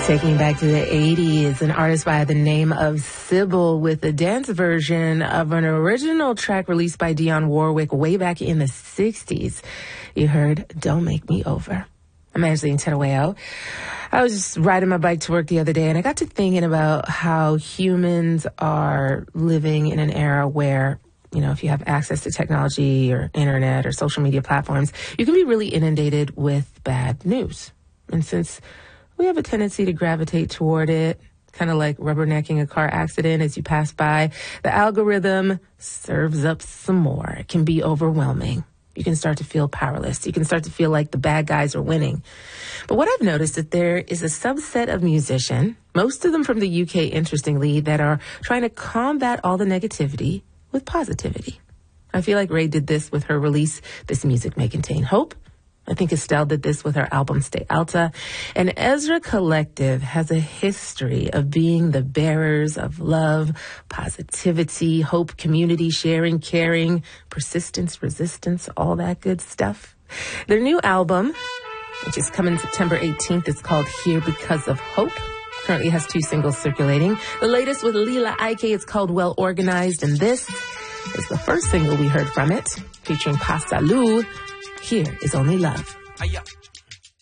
Taking you back to the 80s, an artist by the name of Sybil with a dance version of an original track released by Dionne Warwick way back in the 60s. You heard Don't Make Me Over. I'm Angeline Terueo. I was just riding my bike to work the other day, and I got to thinking about how humans are living in an era where, you know, if you have access to technology or internet or social media platforms, you can be really inundated with bad news. And since we have a tendency to gravitate toward it, kind of like rubbernecking a car accident as you pass by, the algorithm serves up some more. It can be overwhelming. You can start to feel powerless. You can start to feel like the bad guys are winning. But what I've noticed is that there is a subset of musicians, most of them from the UK, interestingly, that are trying to combat all the negativity with positivity. I feel like Ray did this with her release, This Music May Contain Hope. I think Estelle did this with her album Stay Alta. And Ezra Collective has a history of being the bearers of love, positivity, hope, community, sharing, caring, persistence, resistance, all that good stuff. Their new album, which is coming September 18th, is called Here Because of Hope. Currently has 2 singles circulating. The latest with Lila Ike is called Well Organized, and this is the first single we heard from it, featuring Pasalu. Here is Only Love.